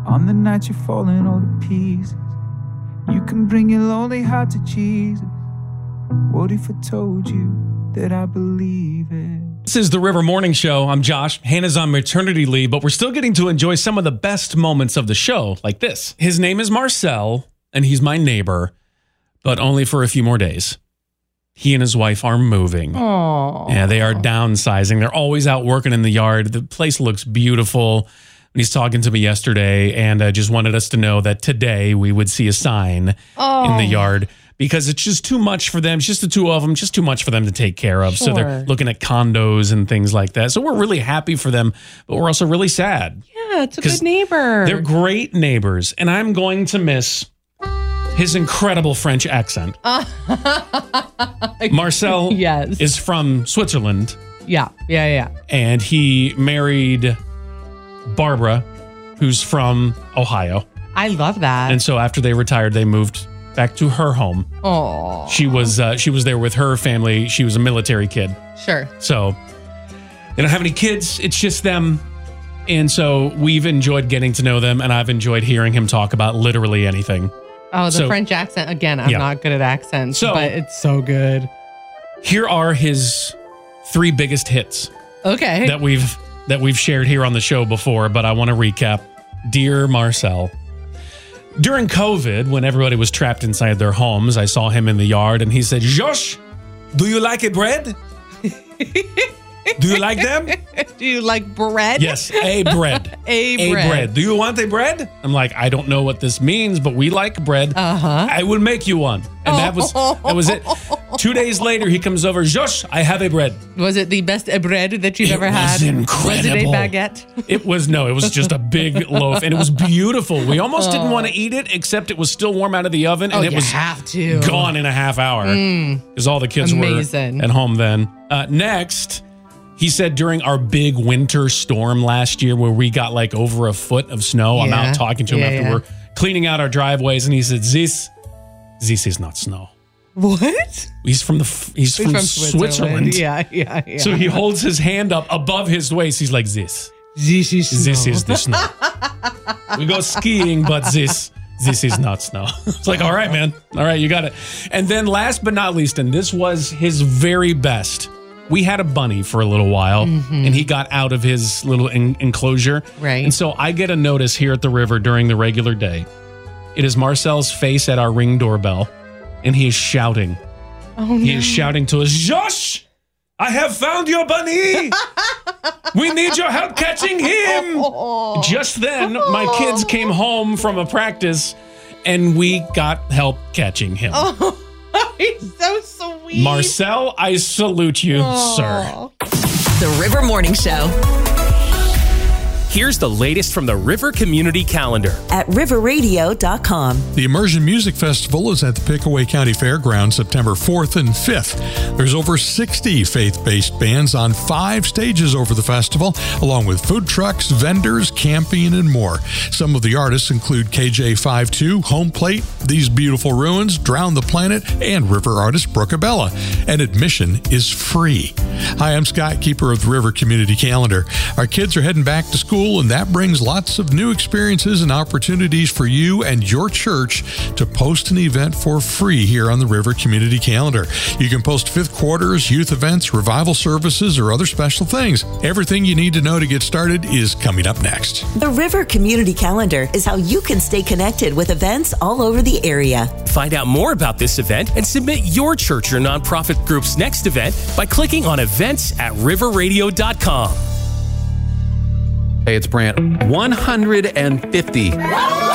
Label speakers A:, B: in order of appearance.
A: On the night you're falling all to pieces, you can bring your lonely heart to Jesus. What if I told you that I believe it?
B: This is the River Morning Show. I'm Josh. Hannah's on maternity leave, but we're still getting to enjoy some of the best moments of the show, like this. His name is Marcel, and he's my neighbor, but only for a few more days. He and his wife are moving.
C: Aww.
B: Yeah, they are downsizing. They're always out working in the yard. The place looks beautiful. He's talking to me yesterday and just wanted us to know that today we would see a sign in the yard because it's just too much for them. It's just the two of them, just too much for them to take care of. Sure. So they're looking at condos and things like that. So we're really happy for them, but we're also really sad.
C: Yeah, it's a good neighbor.
B: They're great neighbors, and I'm going to miss his incredible French accent. Marcel is from Switzerland.
C: Yeah.
B: And he married Barbara, who's from Ohio.
C: I love that.
B: And so after they retired, they moved back to her home.
C: Oh,
B: she was there with her family. She was a military kid.
C: Sure.
B: So they don't have any kids. It's just them. And so we've enjoyed getting to know them, and I've enjoyed hearing him talk about literally anything.
C: Oh, the French accent. Again, I'm not good at accents, but it's so good.
B: Here are his 3 biggest hits.
C: Okay.
B: That we've shared here on the show before, but I want to recap. Dear Marcel, during COVID, when everybody was trapped inside their homes, I saw him in the yard and he said, Josh, do you like a bread? Do you like them?
C: Do you like bread?
B: Yes, a bread.
C: A bread.
B: Do you want a bread? I'm like, I don't know what this means, but we like bread. I will make you one. And that was it. 2 days later, he comes over. Josh, I have a bread.
C: Was it the best bread that you've ever had?
B: It was incredible.
C: Was it a baguette?
B: It was just a big loaf, and it was beautiful. We almost didn't want to eat it, except it was still warm out of the oven, and it was gone in a half hour because all the kids were at home then. Next, he said during our big winter storm last year where we got like over a foot of snow, I'm out talking to him after we're cleaning out our driveways, and he said, This is not snow.
C: What?
B: He's from Switzerland.
C: Yeah.
B: So he holds his hand up above his waist. He's like, This is the snow. We go skiing, but this is not snow. It's like, all right, man. All right, you got it. And then last but not least, and this was his very best, we had a bunny for a little while, and he got out of his little enclosure.
C: Right.
B: And so I get a notice here at the river during the regular day. It is Marcel's face at our Ring doorbell, and he is shouting.
C: Oh, no.
B: He is shouting to us, Josh, I have found your bunny. We need your help catching him. Just then, my kids came home from a practice, and we got help catching him.
C: He's so sweet.
B: Marcel, I salute you, sir.
D: The River Morning Show.
E: Here's the latest from the River Community Calendar
D: at riverradio.com.
F: The Immersion Music Festival is at the Pickaway County Fairgrounds September 4th and 5th. There's over 60 faith-based bands on 5 stages over the festival, along with food trucks, vendors, camping, and more. Some of the artists include KJ52, Home Plate, These Beautiful Ruins, Drown the Planet, and river artist Brookabella. And admission is free. Hi, I'm Scott, keeper of the River Community Calendar. Our kids are heading back to school, and that brings lots of new experiences and opportunities for you and your church to post an event for free here on the River Community Calendar. You can post 5th quarters, youth events, revival services, or other special things. Everything you need to know to get started is coming up next.
D: The River Community Calendar is how you can stay connected with events all over the area.
E: Find out more about this event and submit your church or nonprofit group's next event by clicking on events at riverradio.com.
G: Hey, it's Brant. 150.